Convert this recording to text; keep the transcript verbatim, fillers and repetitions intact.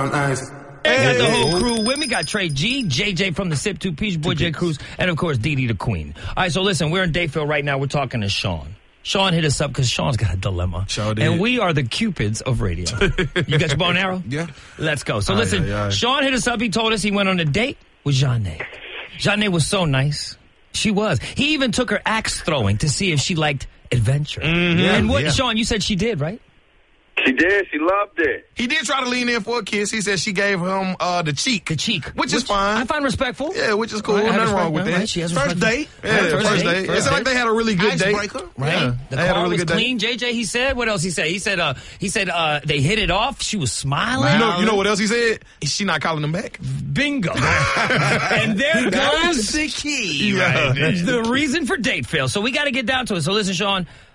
brown eyes. Hey. Got the whole crew with me. Got Trey G, J J from the Sip two Peach Boy J Cruz, and of course Dee Dee the Queen. All right, so listen, we're in Dayfield right now. We're talking to Sean. Sean hit us up because Sean's got a dilemma. Sure did. And we are the Cupids of radio. You got your bow and arrow? Yeah. Let's go. So aye, listen, aye, aye. Sean hit us up. He told us he went on a date with Janae. Janae was so nice. She was. He even took her axe throwing to see if she liked adventure. Mm-hmm. And what, Yeah. Sean, you said she did, right? She did. She loved it. He did try to lean in for a kiss. He said she gave him uh, the cheek. The cheek. Which is fine. I find respectful. Yeah, which is cool. Right, I have Nothing wrong respect, with that. right? She has First respect. date. Yeah, Right, first, first date. date. It First sounded like date. they had a really good date. Icebreaker. Right? Yeah. The They had a car really was good date. clean. J J, he said. What else he said? He said, uh, he said, uh, they hit it off. She was smiling. You know, you know what else he said? She not calling him back. Bingo. And there goes the key. right. the reason for date fail. So we got to get down to it. So listen, Sean,